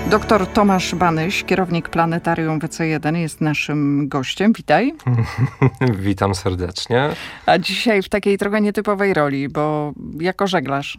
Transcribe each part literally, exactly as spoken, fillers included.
Doktor Tomasz Banyś, kierownik planetarium W C jeden, jest naszym gościem. Witaj. Witam serdecznie. A dzisiaj w takiej trochę nietypowej roli, bo jako żeglarz.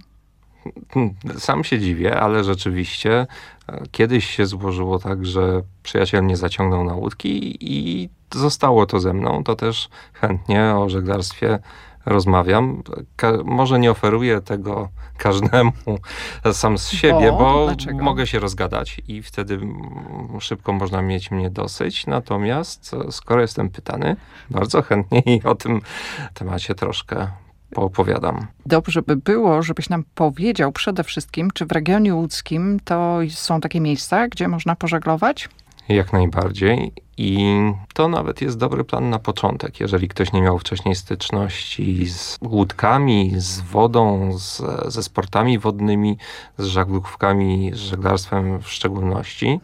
Sam się dziwię, ale rzeczywiście kiedyś się złożyło tak, że przyjaciel mnie zaciągnął na łódki i zostało to ze mną. To też chętnie o żeglarstwie rozmawiam. Ka- może nie oferuję tego każdemu sam z siebie, Bo? bo Dlaczego? mogę się rozgadać i wtedy mm, szybko można mieć mnie dosyć. Natomiast skoro jestem pytany, bardzo chętnie i o tym temacie troszkę poopowiadam. Dobrze by było, żebyś nam powiedział przede wszystkim, czy w regionie łódzkim to są takie miejsca, gdzie można pożeglować? Jak najbardziej. I to nawet jest dobry plan na początek. Jeżeli ktoś nie miał wcześniej styczności z łódkami, z wodą, z, ze sportami wodnymi, z żaglówkami, z żeglarstwem w szczególności.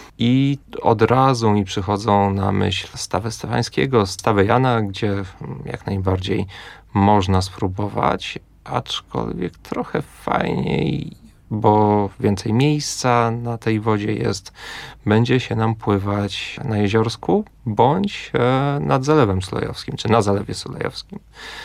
I od razu mi przychodzą na myśl Stawy Stefańskiego, Stawę Jana, gdzie jak najbardziej można spróbować, aczkolwiek trochę fajniej, bo więcej miejsca na tej wodzie jest, będzie się nam pływać na Jeziorsku bądź e, nad Zalewem Sulejowskim, czy na Zalewie Sulejowskim.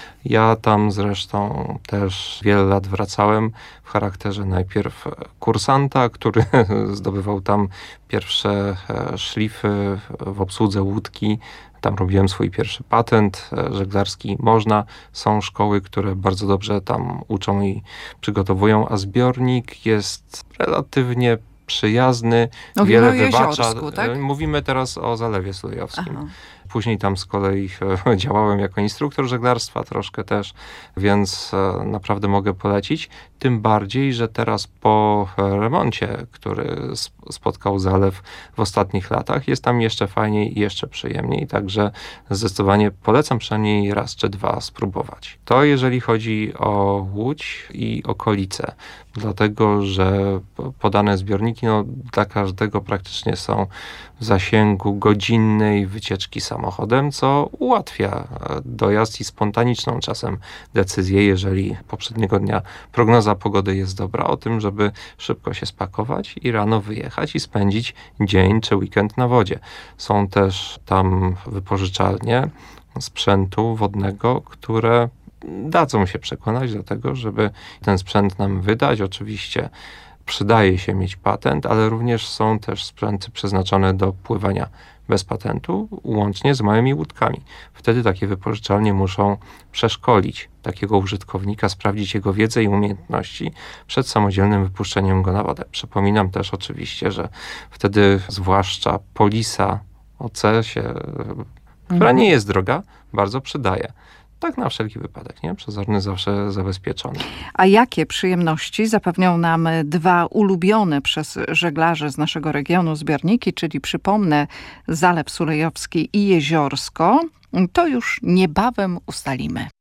Ja tam zresztą też wiele lat wracałem w charakterze najpierw kursanta, który zdobywał tam pierwsze szlify w obsłudze łódki. Tam robiłem swój pierwszy patent żeglarski. Można, są szkoły, które bardzo dobrze tam uczą i przygotowują, a zbiornik jest relatywnie przyjazny, No, wiele o wybacza. Jeziorsku, tak? Mówimy teraz o Zalewie Sulejowskim. Aha. Później tam z kolei działałem jako instruktor żeglarstwa troszkę też, więc naprawdę mogę polecić. Tym bardziej, że teraz po remoncie, który spotkał zalew w ostatnich latach, jest tam jeszcze fajniej i jeszcze przyjemniej. Także zdecydowanie polecam przynajmniej raz czy dwa spróbować. To jeżeli chodzi o Łódź i okolice. Dlatego, że podane zbiorniki no, dla każdego praktycznie są w zasięgu godzinnej wycieczki samochodem, co ułatwia dojazd i spontaniczną czasem decyzję, jeżeli poprzedniego dnia prognoza pogody jest dobra, o tym, żeby szybko się spakować i rano wyjechać i spędzić dzień czy weekend na wodzie. Są też tam wypożyczalnie sprzętu wodnego, które dadzą się przekonać do tego, żeby ten sprzęt nam wydać. Oczywiście przydaje się mieć patent, ale również są też sprzęty przeznaczone do pływania bez patentu, łącznie z małymi łódkami. Wtedy takie wypożyczalnie muszą przeszkolić takiego użytkownika, sprawdzić jego wiedzę i umiejętności przed samodzielnym wypuszczeniem go na wodę. Przypominam też oczywiście, że wtedy zwłaszcza polisa O C się, mhm. która nie jest droga, bardzo przydaje. Tak na wszelki wypadek, nie? Przezorny zawsze zabezpieczony. A jakie przyjemności zapewnią nam dwa ulubione przez żeglarzy z naszego regionu zbiorniki, czyli przypomnę Zalew Sulejowski i Jeziorsko, to już niebawem ustalimy.